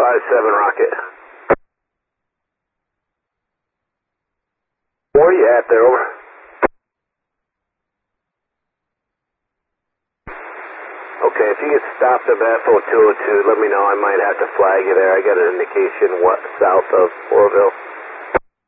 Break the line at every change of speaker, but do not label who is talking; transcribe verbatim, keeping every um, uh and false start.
five seven Rocket. Where are you at there, over? Okay, if you get stopped up at F O two oh two, let me know. I might have to flag you there. I got an indication what south of Oroville.